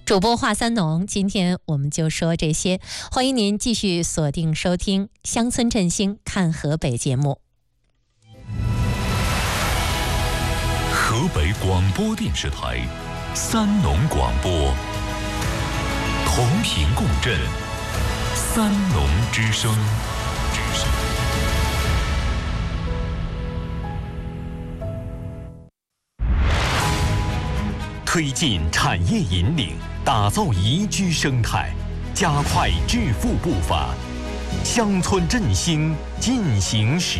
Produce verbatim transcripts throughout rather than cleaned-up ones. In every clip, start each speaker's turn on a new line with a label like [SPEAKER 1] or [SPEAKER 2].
[SPEAKER 1] 主播华三农，今天我们就说这些，欢迎您继续锁定收听《乡村振兴看河北》节目。
[SPEAKER 2] 河北广播电视台三农广播，同频共振，三农之声。推进产业引领，打造宜居生态，加快致富步伐，乡村振兴进行时。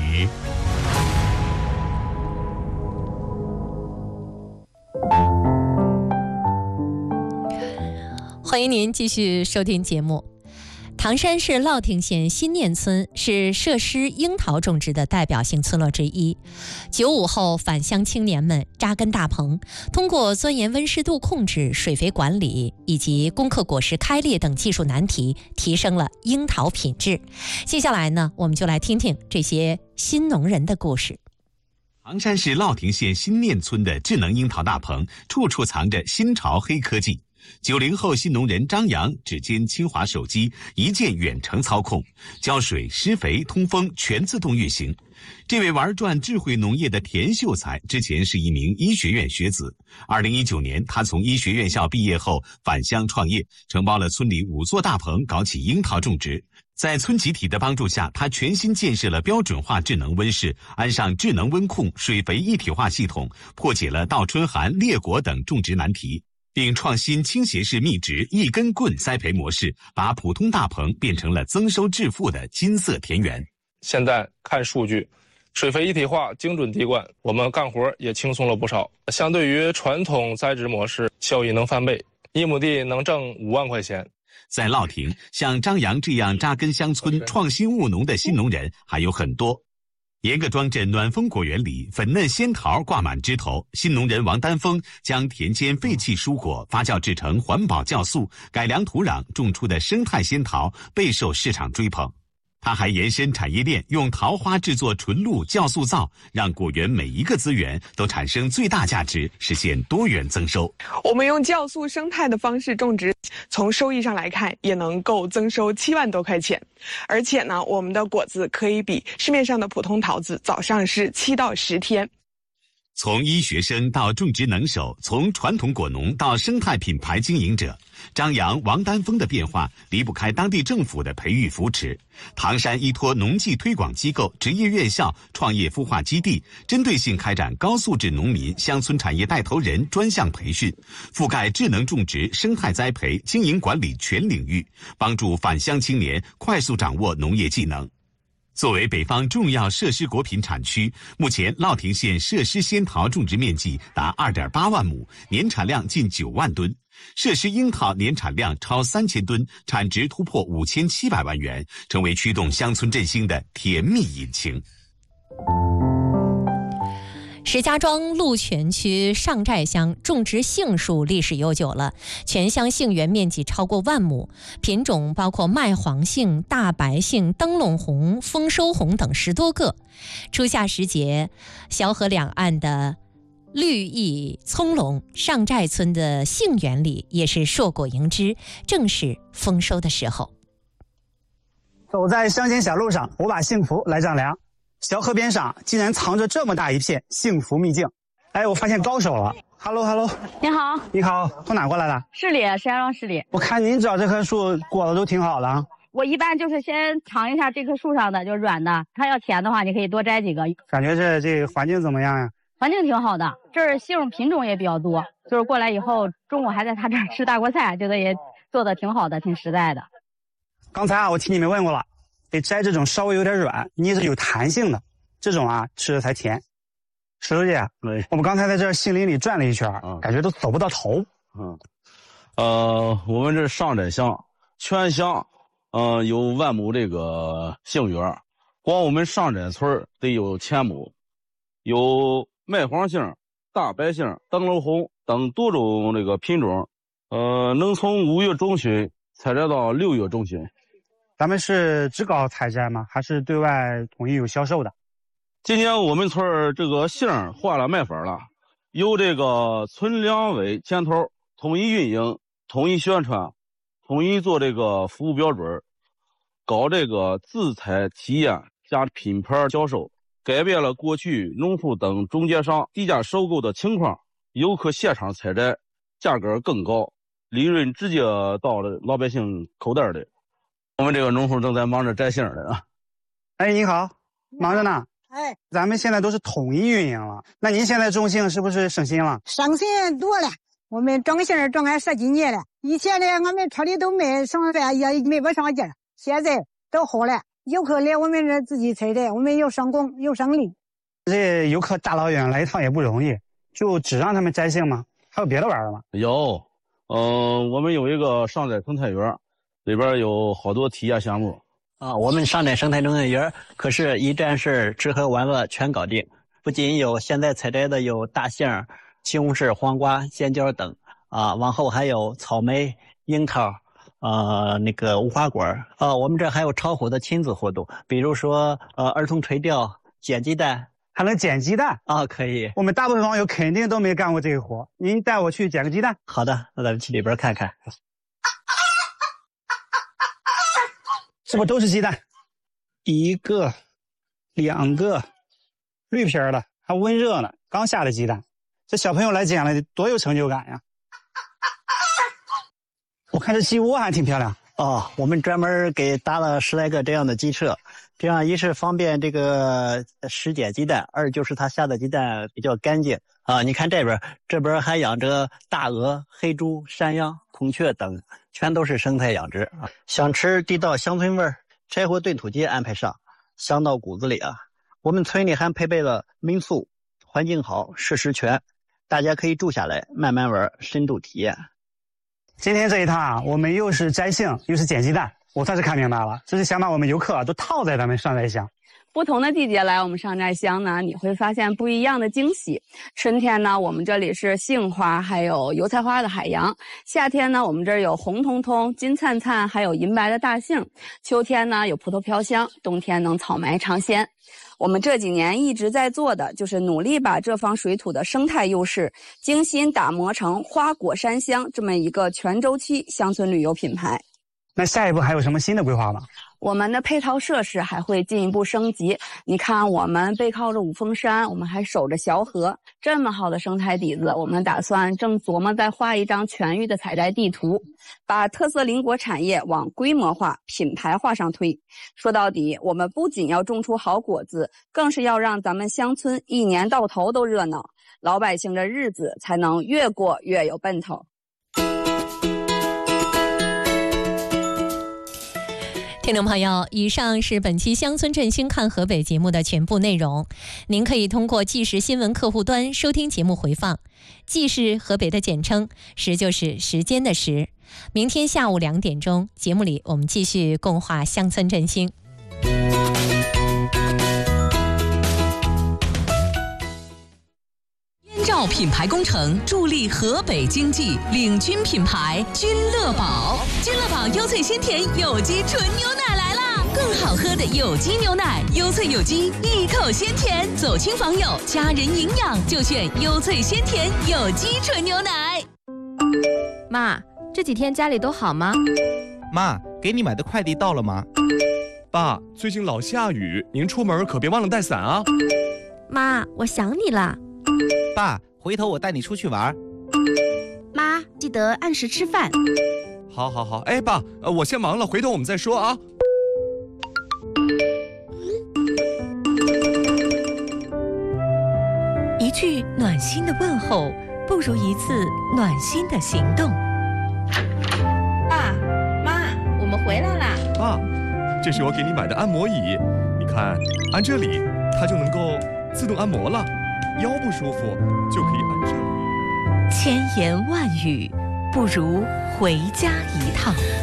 [SPEAKER 1] 欢迎您继续收听节目。唐山市乐亭县新念村是设施樱桃种植的代表性村落之一。九五后返乡青年们扎根大棚，通过钻研温湿度控制、水肥管理以及攻克果实开裂等技术难题，提升了樱桃品质。接下来呢，我们就来听听这些新农人的故事。
[SPEAKER 3] 唐山市乐亭县新念村的智能樱桃大棚，处处藏着新潮黑科技。九零后新农人张扬指尖轻滑手机，一键远程操控，浇水、施肥、通风全自动运行。这位玩转智慧农业的田秀才之前是一名医学院学子。二零一九年，他从医学院校毕业后返乡创业，承包了村里五座大棚，搞起樱桃种植。在村集体的帮助下，他全新建设了标准化智能温室，安上智能温控、水肥一体化系统，破解了倒春寒、裂果等种植难题。并创新倾斜式密植一根棍栽培模式，把普通大棚变成了增收致富的金色田园。
[SPEAKER 4] 现在看数据，水肥一体化、精准滴灌，我们干活也轻松了不少。相对于传统栽植模式，效益能翻倍，一亩地能挣五万块钱。
[SPEAKER 3] 在乐亭，像张扬这样扎根乡村、创新务农的新农人还有很多。严各庄镇暖丰果园里，粉嫩仙桃挂满枝头。新农人王丹峰将田间废弃蔬果发酵制成环保酵素，改良土壤，种出的生态仙桃备受市场追捧。他还延伸产业链，用桃花制作纯露酵素皂，让果园每一个资源都产生最大价值，实现多元增收。
[SPEAKER 5] 我们用酵素生态的方式种植，从收益上来看，也能够增收七万多块钱。而且呢，我们的果子可以比市面上的普通桃子早上市七到十天。
[SPEAKER 3] 从医学生到种植能手，从传统果农到生态品牌经营者，张扬、王丹峰的变化离不开当地政府的培育扶持。唐山依托农技推广机构、职业院校、创业孵化基地，针对性开展高素质农民、乡村产业带头人专项培训，覆盖智能种植、生态栽培、经营管理全领域，帮助返乡青年快速掌握农业技能。作为北方重要设施果品产区，目前乐亭县设施仙桃种植面积达 二点八万亩，年产量近九万吨；设施樱桃年产量超三千吨，产值突破五千七百万元，成为驱动乡村振兴的甜蜜引擎。
[SPEAKER 1] 石家庄鹿泉区上寨乡种植杏树历史悠久了，全乡杏园面积超过万亩，品种包括麦黄杏、大白杏、灯笼红、丰收红等十多个。初夏时节，小河两岸的绿意葱茏，上寨村的杏园里也是硕果盈枝，正是丰收的时候。
[SPEAKER 6] 走在乡间小路上，我把幸福来丈量。小河边上竟然藏着这么大一片幸福秘境。哎，我发现高手了。Hello Hello，
[SPEAKER 7] 你好。
[SPEAKER 6] 你好，从哪过来的？
[SPEAKER 7] 市里，石家庄市里。
[SPEAKER 6] 我看您找这棵树果子都挺好的啊。
[SPEAKER 7] 我一般就是先尝一下这棵树上的，就是软的，它要甜的话，你可以多摘几个。
[SPEAKER 6] 感觉这这个环境怎么样呀？
[SPEAKER 7] 环境挺好的，这儿杏品种也比较多，就是过来以后中午还在他这儿吃大锅菜，觉得也做的挺好的，挺实在的。
[SPEAKER 6] 刚才啊，我替你们问过了。得摘这种稍微有点软、捏着有弹性的，这种啊吃的才甜。石头姐，对，我们刚才在这杏林里转了一圈，嗯、感觉都走不到头。
[SPEAKER 8] 嗯，呃，我们这上寨乡全乡，呃，有万亩这个杏园，光我们上寨村得有千亩，有麦黄杏、大白杏、灯笼红等多种这个品种，呃，能从五月中旬采摘到六月中旬。
[SPEAKER 6] 咱们是只搞采摘吗？还是对外统一有销售的？
[SPEAKER 8] 今年我们村这个杏换了卖法了，由这个村两委牵头统一运营， 统一宣传，统一做这个服务标准，搞这个自采体验加品牌销售，改变了过去农户等中间商低价收购的情况，游客现场采摘，价格更高，利润直接到了老百姓口袋里。我们这个农户正在忙着摘杏呢啊。
[SPEAKER 6] 哎，你好，忙着呢。
[SPEAKER 9] 哎，
[SPEAKER 6] 咱们现在都是统一运营了，那您现在种杏是不是省心了？
[SPEAKER 9] 省心多了，我们种杏种了十几年了。以前呢，我们村里都卖上饭也卖不上劲儿，现在都好了。游客来我们这自己采摘，我们又省工又省力。
[SPEAKER 6] 这游客大老远来一趟也不容易，就只让他们摘杏吗？还有别的玩的吗？
[SPEAKER 8] 有，嗯、呃，我们有一个上摘生态园，里边有好多体验项目。
[SPEAKER 10] 啊，我们上摘生态农业园可是一站式吃喝玩乐全搞定，不仅有现在采摘的有大杏、西红柿、黄瓜、尖椒等啊，往后还有草莓、樱桃，呃，那个无花果啊，我们这还有超火的亲子活动，比如说呃儿童垂钓、捡鸡蛋，
[SPEAKER 6] 还能捡鸡蛋
[SPEAKER 10] 啊？可以。
[SPEAKER 6] 我们大部分网友肯定都没干过这个活，您带我去捡个鸡蛋。
[SPEAKER 10] 好的，那咱们去里边看看。
[SPEAKER 6] 是不是都是鸡蛋？一个、两个，绿皮的，还温热呢，刚下的鸡蛋。这小朋友来捡了，多有成就感呀！我看这鸡窝还挺漂亮
[SPEAKER 10] 哦，我们专门给搭了十来个这样的鸡舍，这样一是方便这个拾捡鸡蛋，二就是它下的鸡蛋比较干净啊。你看这边，这边还养着大鹅、黑猪、山羊、孔雀等。全都是生态养殖啊！想吃地道乡村味儿，柴火炖土鸡安排上，香到骨子里啊！我们村里还配备了民宿，环境好，设施全，大家可以住下来慢慢玩，深度体验。
[SPEAKER 6] 今天这一趟啊，我们又是摘杏，又是捡鸡蛋，我算是看明白了，这是想把我们游客啊都套在咱们上摘乡。
[SPEAKER 11] 不同的季节来我们上摘乡呢，你会发现不一样的惊喜。春天呢，我们这里是杏花还有油菜花的海洋；夏天呢，我们这儿有红彤彤、金灿灿还有银白的大杏；秋天呢，有葡萄飘香；冬天能草莓尝鲜。我们这几年一直在做的就是努力把这方水土的生态优势精心打磨成花果山乡这么一个全周期乡村旅游品牌。
[SPEAKER 6] 那下一步还有什么新的规划吗？
[SPEAKER 11] 我们的配套设施还会进一步升级。你看，我们背靠着五峰山，我们还守着小河，这么好的生态底子，我们打算正琢磨再画一张全域的采摘地图，把特色林果产业往规模化、品牌化上推。说到底，我们不仅要种出好果子，更是要让咱们乡村一年到头都热闹，老百姓的日子才能越过越有奔头。
[SPEAKER 1] 听众朋友，以上是本期乡村振兴看河北节目的全部内容。您可以通过纪实新闻客户端收听节目回放。纪是河北的简称，时就是时间的时。明天下午两点钟，节目里我们继续共话乡村振兴。
[SPEAKER 12] 燕赵品牌工程助力河北经济，领军品牌君乐宝。君乐宝优萃鲜甜有机纯牛奶来啦！更好喝的有机牛奶，优萃有机，一口鲜甜，走亲访友，家人营养就选优萃鲜甜有机纯牛奶。
[SPEAKER 13] 妈，这几天家里都好吗？
[SPEAKER 14] 妈，给你买的快递到了吗？爸，最近老下雨，您出门可别忘了带伞啊。
[SPEAKER 13] 妈，我想你了。
[SPEAKER 14] 爸，回头我带你出去玩。
[SPEAKER 13] 妈，记得按时吃饭。
[SPEAKER 14] 好好好，哎，爸，呃，我先忙了，回头我们再说啊。
[SPEAKER 12] 一句暖心的问候，不如一次暖心的行动。
[SPEAKER 13] 爸妈，我们回来啦。
[SPEAKER 14] 爸，这是我给你买的按摩椅，你看，按这里，它就能够自动按摩了。腰不舒服就可以按这里。
[SPEAKER 12] 千言万语不如回家一趟。